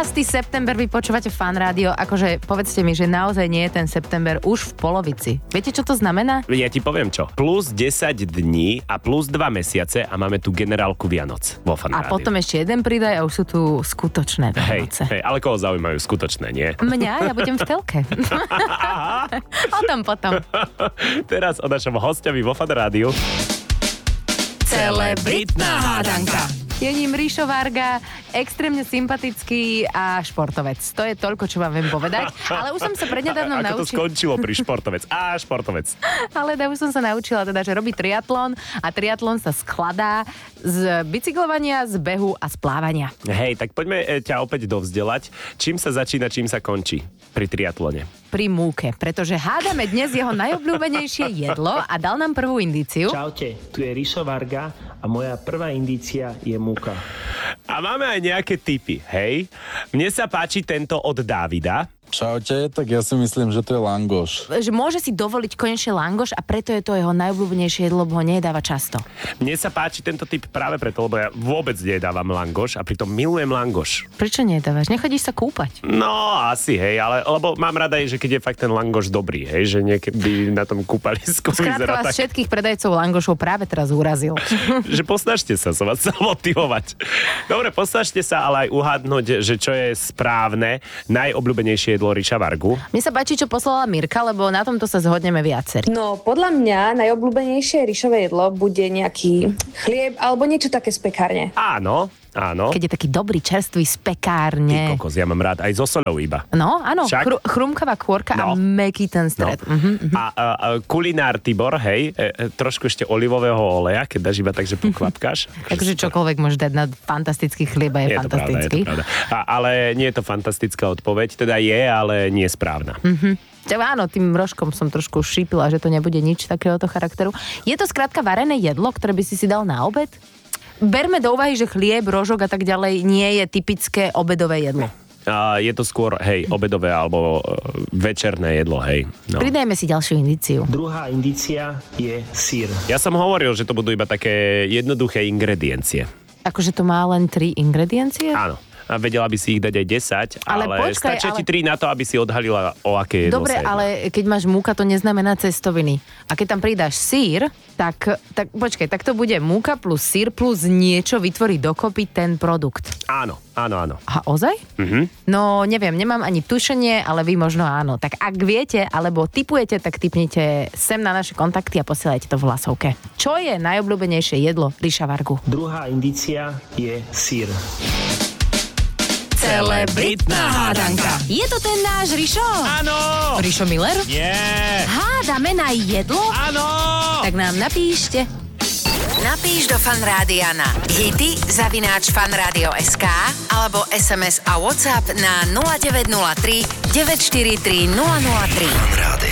september, vy počúvate Fan Rádio. Akože povedzte mi, že naozaj nie je ten september už v polovici. Viete, čo to znamená? Ja ti poviem čo. Plus 10 dní a plus 2 mesiace a máme tu generálku Vianoc vo Fan Rádiu. A potom ešte jeden pridaj a už sú tu skutočné Vianoce. Hej, ale koho zaujímajú skutočné, nie? Mňa? Ja budem v telke. O tom potom. Teraz o našom hostovi vo Fan Rádiu. Celebritná hádanka. Je ním Rišo Varga, extrémne sympatický a športovec. To je toľko, čo vám viem povedať. Ale už som sa prednedávnom naučila. Ako to skončilo pri športovec? Športovec. Ale už som sa naučila teda, že robí triatlon a triatlon sa skladá z bicyklovania, z behu a z plávania. Hej, tak poďme ťa opäť dovzdelať. Čím sa začína, čím sa končí pri triatlone? Pri múke, pretože hádame dnes jeho najobľúbenejšie jedlo a dal nám prvú indíciu. Čaute, tu je Rišo Varga a moja prvá indícia je múka. A máme aj nejaké tipy, hej? Mne sa páči tento od Dávida. Čaute, tak ja si myslím, že to je langoš. Že môže si dovoliť konečne langoš a preto je to jeho najobľúbenejšie jedlo, lebo ho nejedáva často. Mne sa páči tento typ práve preto, lebo ja vôbec nejedávam langoš a pritom milujem langoš. Prečo nejedávaš? Nechodíš sa kúpať? No, asi, hej, ale lebo mám rada, že keď je fakt ten langoš dobrý, hej, že niekedy na tom kúpalisku vyzerá tak. Všetkých predajcov langošov práve teraz urazil. Že posnažte sa, som vás chcel motivovať. Dobre, posnažte sa, ale aj uhádnuť, že čo je správne, najobľúbenejšie jedlo Riša Vargu. Mne sa páči, čo poslala Mirka, lebo na tomto sa zhodneme viacerí. No, podľa mňa najobľúbenejšie Rišové jedlo bude nejaký chlieb alebo niečo také z pekárne. Áno. Keď je taký dobrý čerstvý z pekárne. Ty kokos, ja mám rád aj so soľou iba. No, áno, chrumkavá kôrka a mäkký ten stred. No. A kulinár Tibor, hej, trošku ešte olivového oleja, keď dáš iba tak, že pokvapkáš. Takže čokoľvek môžeš dať na fantastický chlieb a je fantastický. Je to pravda. Ale nie je to fantastická odpoveď, teda je, ale nie správna. Áno, tým rožkom som trošku šípila, že to nebude nič takéhoto charakteru. Je to skrátka varené jedlo, ktoré by si dal na obed? Berme do úvahy, že chlieb, rožok a tak ďalej nie je typické obedové jedlo. Je to skôr, hej, obedové alebo večerné jedlo, hej. No. Pridajme si ďalšiu indíciu. Druhá indícia je syr. Ja som hovoril, že to budú iba také jednoduché ingrediencie. Akože to má len 3 ingrediencie? Áno. A vedela by si ich dať aj 10, ale stačia ti 3 na to, aby si odhalila, o aké jedlo dobre, sa jedná. ale keď máš múka, to neznamená cestoviny. A keď tam pridáš sír, tak počkaj, tak to bude múka plus sír plus niečo vytvorí dokopy ten produkt. Áno. A ozaj? No, neviem, nemám ani tušenie, ale vy možno áno. Tak ak viete, alebo tipujete, tak tipnite sem na naše kontakty a posielajte to v hlasovke. Čo je najobľúbenejšie jedlo Riša Vargu? Druhá indícia je syr. Celebritná hádanka. Je to ten náš Rišo? Áno! Rišo Miller? Nie! Hádame na jedlo? Áno! Tak nám napíšte. Napíš do Fanrádia na hity@fanradio.sk alebo SMS a WhatsApp na 0903 943 003.